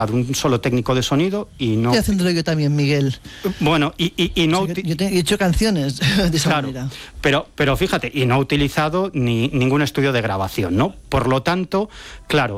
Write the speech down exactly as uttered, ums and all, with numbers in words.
un solo técnico de sonido y no... Estoy haciéndolo yo también, Miguel. Bueno, y, y, y no... O sea, yo he hecho canciones de esa claro, manera. Pero, pero fíjate, y no he utilizado ni ningún estudio de grabación, ¿no? Por lo tanto, claro,